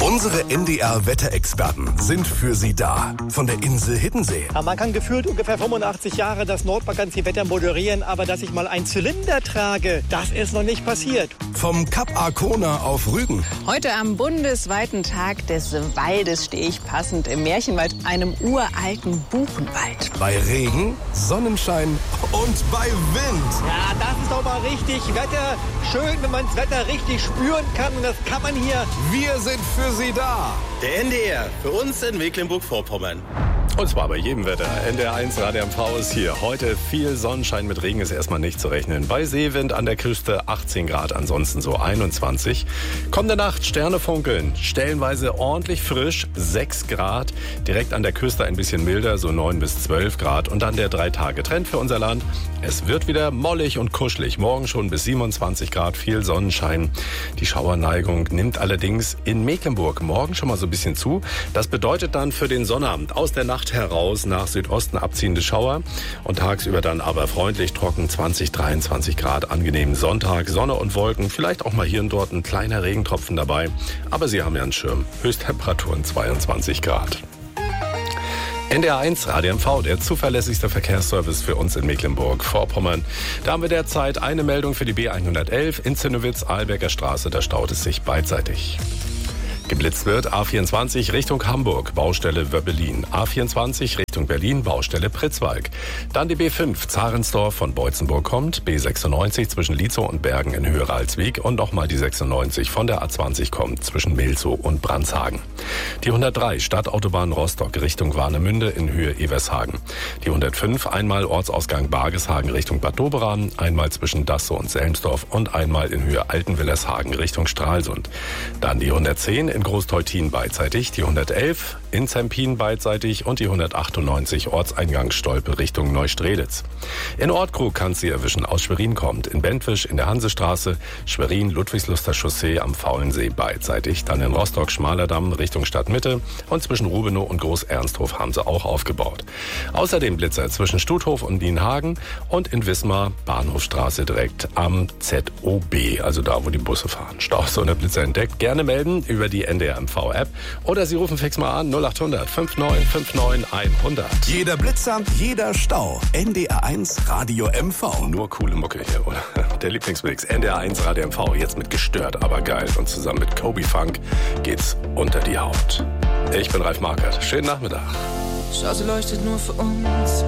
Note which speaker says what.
Speaker 1: Unsere NDR-Wetterexperten sind für Sie da. Von der Insel Hiddensee.
Speaker 2: Ja, man kann gefühlt ungefähr 85 Jahre das Nordmagazin-Wetter moderieren, aber dass ich mal einen Zylinder trage, das ist noch nicht passiert.
Speaker 1: Vom Kap Arkona auf Rügen.
Speaker 3: Heute am bundesweiten Tag des Waldes stehe ich passend im Märchenwald, einem uralten Buchenwald.
Speaker 1: Bei Regen, Sonnenschein und bei Wind.
Speaker 2: Ja, das ist doch mal richtig Wetter. Schön, wenn man das Wetter richtig spüren kann. Und das kann man hier.
Speaker 1: Wir sind für Sie da.
Speaker 4: Der NDR, für uns in Mecklenburg-Vorpommern.
Speaker 5: Und zwar bei jedem Wetter. NDR 1 Radio MV ist hier. Heute viel Sonnenschein, mit Regen ist erstmal nicht zu rechnen. Bei Seewind an der Küste 18 Grad, ansonsten so 21. Kommende Nacht Sterne funkeln, stellenweise ordentlich frisch, 6 Grad. Direkt an der Küste ein bisschen milder, so 9 bis 12 Grad. Und dann der 3-Tage-Trend für unser Land. Es wird wieder mollig und kuschelig. Morgen schon bis 27 Grad, viel Sonnenschein. Die Schauerneigung nimmt allerdings in Mecklenburg morgen schon mal so ein bisschen zu. Das bedeutet dann für den Sonnabend aus der Nacht heraus nach Südosten abziehende Schauer und tagsüber dann aber freundlich trocken 20, 23 Grad, angenehm Sonntag, Sonne und Wolken, vielleicht auch mal hier und dort ein kleiner Regentropfen dabei, aber Sie haben ja einen Schirm, Höchsttemperaturen 22 Grad. NDR 1 Radio MV, der zuverlässigste Verkehrsservice für uns in Mecklenburg-Vorpommern. Da haben wir derzeit eine Meldung für die B111 in Zinnowitz, Ahlbecker Straße, da staut es sich beidseitig. Geblitzt wird A24 Richtung Hamburg, Baustelle Wöbbelin. A24 Richtung Berlin, Baustelle Pritzwalk. Dann die B5 Zarensdorf von Beutzenburg kommt. B96 zwischen Lietzow und Bergen in Höhe Ralswiek. Und nochmal die 96 von der A20 kommt zwischen Melzow und Brandshagen. Die 103 Stadtautobahn Rostock Richtung Warnemünde in Höhe Evershagen. Die 105 einmal Ortsausgang Bargeshagen Richtung Bad Doberan. Einmal zwischen Dassow und Selmsdorf und einmal in Höhe Altenwillershagen Richtung Stralsund. Dann die 110 in Großteutin beidseitig, die 111 in Zempin beidseitig und die 198 Ortseingang Stolpe Richtung Neustrelitz. In Ortkrug kann es Sie erwischen, aus Schwerin kommt, in Bentwisch in der Hansestraße, Schwerin Ludwigsluster Chaussee am Faulensee beidseitig, dann in Rostock Schmalerdamm Richtung Stadtmitte und zwischen Rubenow und Groß-Ernsthof haben sie auch aufgebaut. Außerdem Blitzer zwischen Stuthof und Nienhagen und in Wismar Bahnhofstraße direkt am ZOB, also da, wo die Busse fahren. Staus und der Blitzer entdeckt, gerne melden über die NDR MV-App oder Sie rufen fix mal an 0800 5959 100.
Speaker 1: Jeder Blitzer, jeder Stau. NDR 1 Radio MV.
Speaker 5: Nur coole Mucke hier, oder? Der Lieblingsmix NDR 1 Radio MV, jetzt mit Gestört, aber geil. Und zusammen mit Kobe Funk geht's unter die Haut. Ich bin Ralf Markert. Schönen Nachmittag.
Speaker 6: Schau, sie leuchtet nur für uns.